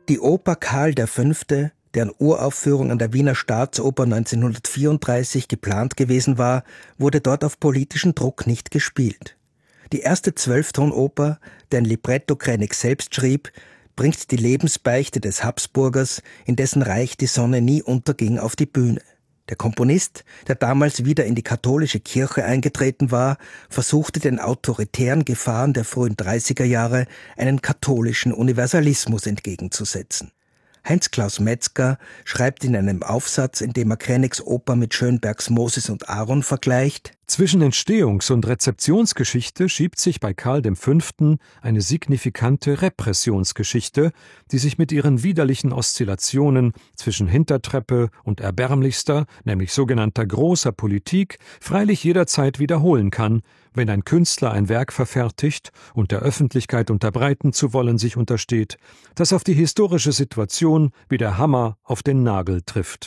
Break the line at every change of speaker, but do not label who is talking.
Die Oper Karl V., deren Uraufführung an der Wiener Staatsoper 1934 geplant gewesen war, wurde dort auf politischen Druck nicht gespielt. Die erste 12-Ton-Oper, deren Libretto Krennig selbst schrieb, bringt die Lebensbeichte des Habsburgers, in dessen Reich die Sonne nie unterging, auf die Bühne. Der Komponist, der damals wieder in die katholische Kirche eingetreten war, versuchte den autoritären Gefahren der frühen 30er Jahre einen katholischen Universalismus entgegenzusetzen. Heinz-Klaus Metzger schreibt in einem Aufsatz, in dem er Krennigs Oper mit Schönbergs Moses und Aaron vergleicht:
Zwischen Entstehungs- und Rezeptionsgeschichte schiebt sich bei Karl V. eine signifikante Repressionsgeschichte, die sich mit ihren widerlichen Oszillationen zwischen Hintertreppe und erbärmlichster, nämlich sogenannter großer Politik, freilich jederzeit wiederholen kann, wenn ein Künstler ein Werk verfertigt und der Öffentlichkeit unterbreiten zu wollen sich untersteht, das auf die historische Situation wie der Hammer auf den Nagel trifft.